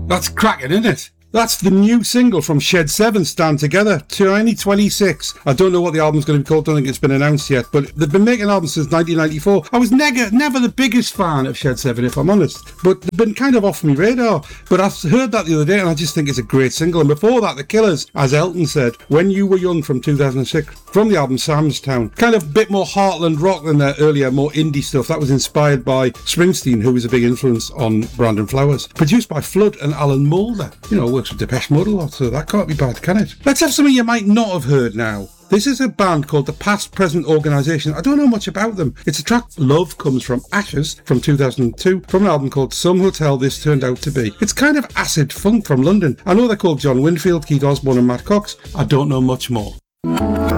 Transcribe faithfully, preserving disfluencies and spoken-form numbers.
That's cracking, isn't it? That's the new single from Shed seven, Stand Together, twenty twenty-six. I don't know what the album's going to be called, don't think it's been announced yet, but they've been making albums since nineteen ninety-four. I was neg- never the biggest fan of Shed seven, if I'm honest, but they've been kind of off my radar. But I heard that the other day, and I just think it's a great single. And before that, The Killers, as Elton said, When You Were Young from two thousand six, from the album Sam's Town. Kind of a bit more heartland rock than their earlier, more indie stuff. That was inspired by Springsteen, who was a big influence on Brandon Flowers. Produced by Flood and Alan Moulder. You know, works with Depeche Mode a lot, so that can't be bad, can it? Let's have something you might not have heard now. This is a band called the Past Present Organisation. I don't know much about them. It's a track, Love Comes From Ashes, from two thousand two, from an album called Some Hotel This Turned Out To Be. It's kind of acid funk from London. I know they're called John Winfield, Keith Osborne and Matt Cox. I don't know much more.